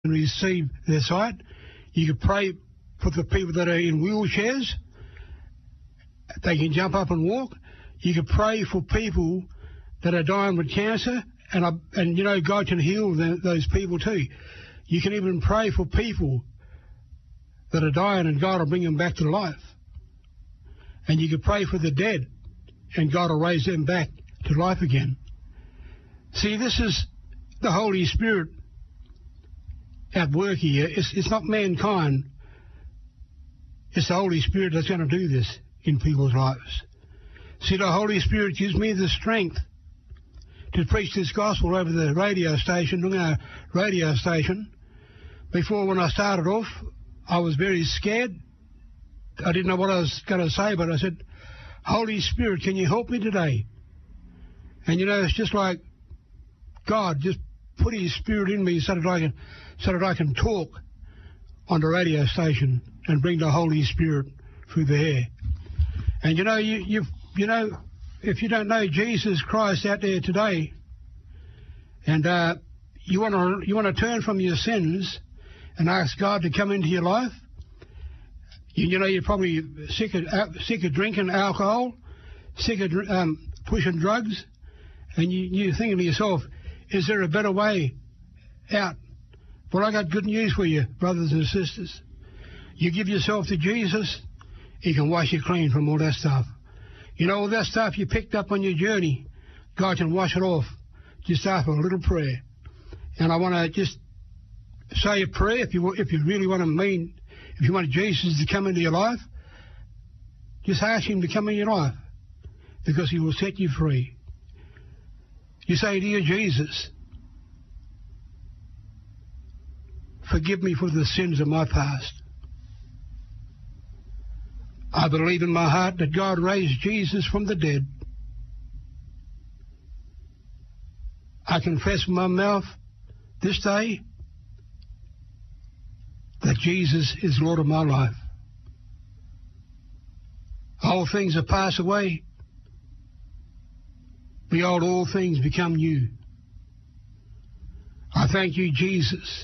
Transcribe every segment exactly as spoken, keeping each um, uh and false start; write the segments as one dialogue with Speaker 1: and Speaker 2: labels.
Speaker 1: and receive their sight. You can pray for the people that are in wheelchairs. They can jump up and walk. You can pray for people that are dying with cancer, and, uh, and you know, God can heal the, those people too. You can even pray for people that are dying, and God will bring them back to life. And you can pray for the dead, and God will raise them back to life again. See, this is the Holy Spirit at work here. It's, it's not mankind. It's the Holy Spirit that's going to do this in people's lives. See, the Holy Spirit gives me the strength to preach this gospel over the radio station, Noongar radio station. Before, when I started off, I was very scared. I didn't know what I was going to say, but I said, Holy Spirit, can you help me today? And, you know, it's just like God just put His Spirit in me so that I can, so that I can talk on the radio station and bring the Holy Spirit through the air. And, you know, you, you, you know, if you don't know Jesus Christ out there today, and uh, you want to you want to turn from your sins and ask God to come into your life, you, you know, you're probably sick of uh, sick of drinking alcohol, sick of um, pushing drugs, and you, you're thinking to yourself, is there a better way out? Well, I got good news for you, brothers and sisters. You give yourself to Jesus, He can wash you clean from all that stuff. You know, all that stuff you picked up on your journey, God can wash it off just after a little prayer. And I want to just say a prayer if you if you really want to mean, if you want Jesus to come into your life, just ask Him to come in your life, because He will set you free. You say, dear Jesus, forgive me for the sins of my past. I believe in my heart that God raised Jesus from the dead. I confess with my mouth this day that Jesus is Lord of my life. All things have passed away. Behold, all things become new. I thank you, Jesus,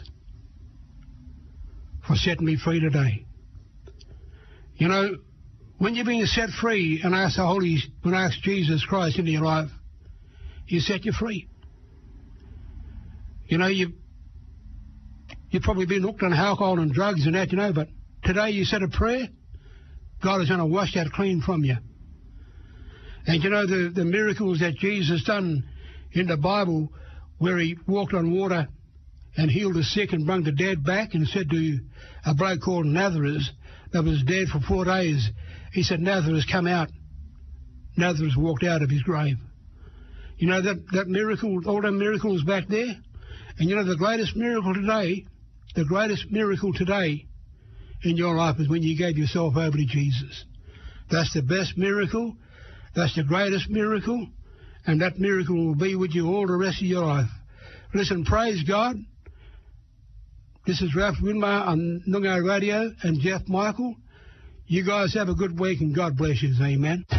Speaker 1: for setting me free today. You know, when you're being set free and ask the Holy, when I ask Jesus Christ into your life, He set you free. You know, you you've probably been hooked on alcohol and drugs and that, you know, but today you said a prayer, God is going to wash that clean from you. And you know, the, the miracles that Jesus done in the Bible, where He walked on water and healed the sick and brought the dead back, and said to a bloke called Nazareth that was dead for four days, He said, Nazareth, come out. Nazareth walked out of his grave. You know, that, that miracle, all the miracles back there. And you know, the greatest miracle today, the greatest miracle today in your life is when you gave yourself over to Jesus. That's the best miracle. That's the greatest miracle. And that miracle will be with you all the rest of your life. Listen, praise God. This is Ralph Winmar on Noongar Radio and Jeff Michael. You guys have a good week and God bless you. Amen.